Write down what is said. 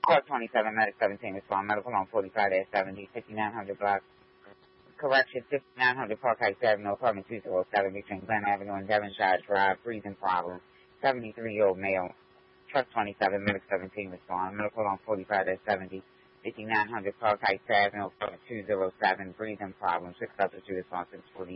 Call 27, Medic 17, respond. Medical on 45-70, 5900 block. Correction, 5900 Park Heights Avenue, apartment 207, between Glen Avenue and Devonshire Drive, breathing problem. 73-year-old male. Truck 27, Medic 17, respond. Medical on 45-70, 5900 Park Heights Avenue, apartment 207, breathing problem. 6 substitute response, 648.